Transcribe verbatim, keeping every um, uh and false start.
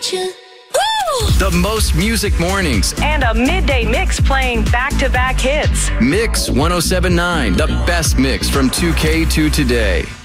you. The most music mornings. And a midday mix playing back-to-back hits. Mix one oh seven point nine, the best mix from two K to today.